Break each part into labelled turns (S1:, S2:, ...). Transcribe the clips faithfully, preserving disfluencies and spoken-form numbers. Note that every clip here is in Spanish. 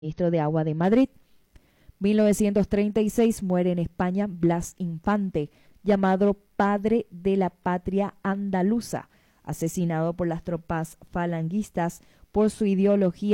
S1: Ministro de Agua de Madrid. mil novecientos treinta y seis muere en España Blas Infante, llamado padre de la patria andaluza, asesinado por las tropas falangistas por su ideología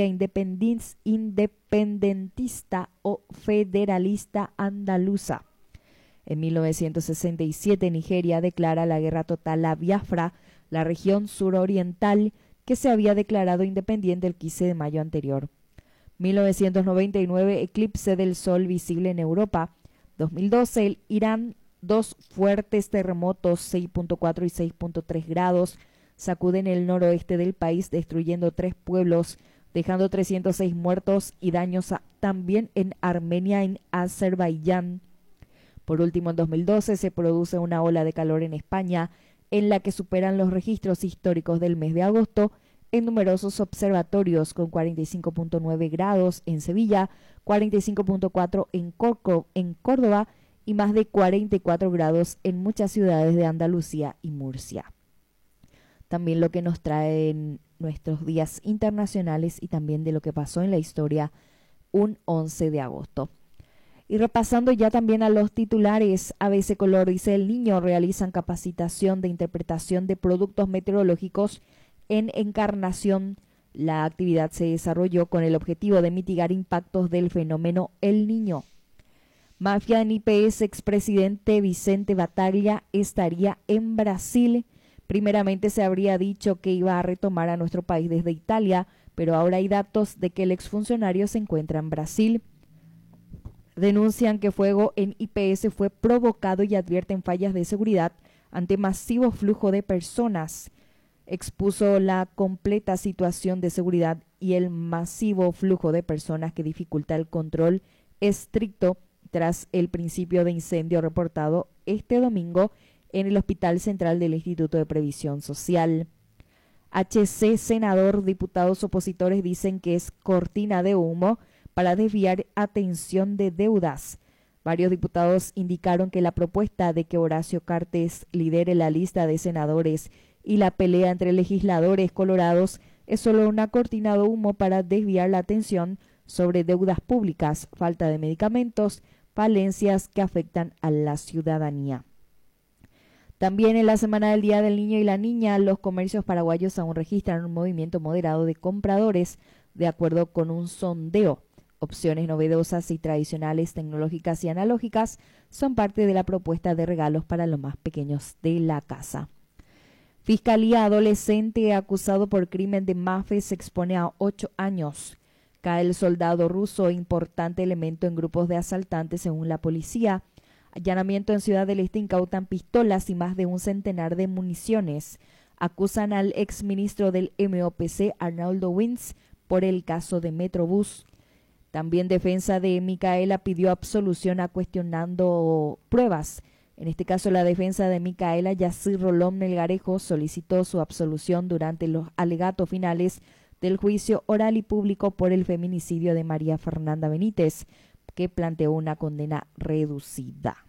S1: independentista o federalista andaluza. En mil novecientos sesenta y siete, Nigeria declara la guerra total a Biafra, la región suroriental que se había declarado independiente el quince de mayo anterior. mil novecientos noventa y nueve, eclipse del sol visible en Europa. dos mil doce, el Irán, dos fuertes terremotos, seis punto cuatro y seis punto tres grados, sacuden el noroeste del país, destruyendo tres pueblos, dejando trescientos seis muertos y daños a, también en Armenia y en Azerbaiyán. Por último, en dos mil doce se produce una ola de calor en España, en la que superan los registros históricos del mes de agosto, en numerosos observatorios, con cuarenta y cinco punto nueve grados en Sevilla, cuarenta y cinco punto cuatro en, en Córdoba y más de cuarenta y cuatro grados en muchas ciudades de Andalucía y Murcia. También lo que nos traen nuestros días internacionales y también de lo que pasó en la historia un once de agosto. Y repasando ya también a los titulares, A B C Color dice: El Niño realizan capacitación de interpretación de productos meteorológicos en Encarnación. La actividad se desarrolló con el objetivo de mitigar impactos del fenómeno El Niño. Mafia en I P S, expresidente Vicente Bataglia estaría en Brasil. Primeramente se habría dicho que iba a retomar a nuestro país desde Italia, pero ahora hay datos de que el exfuncionario se encuentra en Brasil. Denuncian que fuego en I P S fue provocado y advierten fallas de seguridad ante masivo flujo de personas. Expuso la completa situación de seguridad y el masivo flujo de personas que dificulta el control estricto tras el principio de incendio reportado este domingo en el Hospital Central del Instituto de Previsión Social. H C, senador, diputados opositores dicen que es cortina de humo para desviar atención de deudas. Varios diputados indicaron que la propuesta de que Horacio Cartes lidere la lista de senadores y la pelea entre legisladores colorados es solo una cortina de humo para desviar la atención sobre deudas públicas, falta de medicamentos, falencias que afectan a la ciudadanía. También en la semana del Día del Niño y la Niña, los comercios paraguayos aún registran un movimiento moderado de compradores, de acuerdo con un sondeo. Opciones novedosas y tradicionales, tecnológicas y analógicas son parte de la propuesta de regalos para los más pequeños de la casa. Fiscalía: adolescente acusado por crimen de Mafe se expone a ocho años. Cae el soldado ruso, importante elemento en grupos de asaltantes según la policía. Allanamiento en Ciudad del Este, incautan pistolas y más de un centenar de municiones. Acusan al exministro del M O P C, Arnoldo Wins, por el caso de Metrobús. También defensa de Micaela pidió absolución a cuestionando pruebas. En este caso, la defensa de Micaela Yacir Rolón Melgarejo solicitó su absolución durante los alegatos finales del juicio oral y público por el feminicidio de María Fernanda Benítez, que planteó una condena reducida.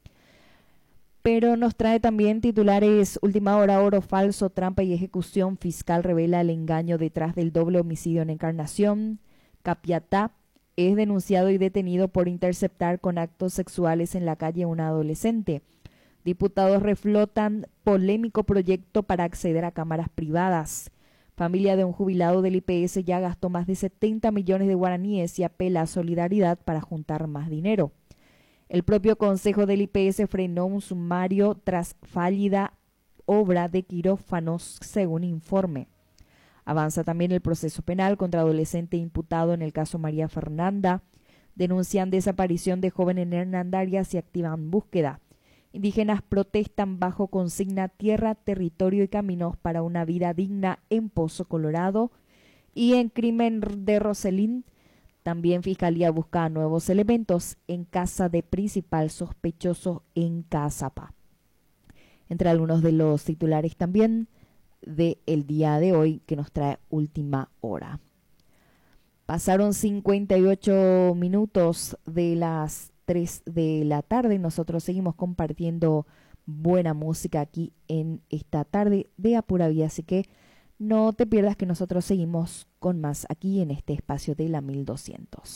S1: Pero nos trae también titulares: Última hora, oro falso, trampa y ejecución fiscal revela el engaño detrás del doble homicidio en Encarnación. Capiatá es denunciado y detenido por interceptar con actos sexuales en la calle a una adolescente. Diputados reflotan polémico proyecto para acceder a cámaras privadas. Familia de un jubilado del I P S ya gastó más de setenta millones de guaraníes y apela a solidaridad para juntar más dinero. El propio Consejo del I P S frenó un sumario tras fallida obra de quirófanos, según informe. Avanza también el proceso penal contra adolescente imputado en el caso María Fernanda. Denuncian desaparición de joven en Hernandarias y activan búsqueda. Indígenas protestan bajo consigna tierra, territorio y caminos para una vida digna en Pozo Colorado. Y en crimen de Roselín, también Fiscalía busca nuevos elementos en casa de principal sospechoso en Cazapá. Entre algunos de los titulares también de el día de hoy que nos trae Última Hora. Pasaron cincuenta y ocho minutos de las tres de la tarde. Nosotros seguimos compartiendo buena música aquí en esta tarde de A Pura Vida, así que No te pierdas que nosotros seguimos con más aquí en este espacio de la mil doscientos.